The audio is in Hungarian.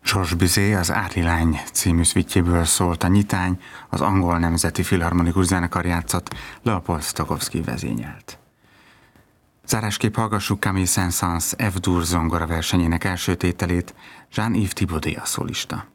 Georges Bizet az Árli lány című szvittjéből szólt a nyitány, az Angol Nemzeti Filharmonikus Zenekar játszott, Leopold Stokowski vezényelt. Zárásképp hallgassuk Camille Saint-Saëns F-dur zongora versenyének első tételét, Jean-Yves Thibaudet a szólista.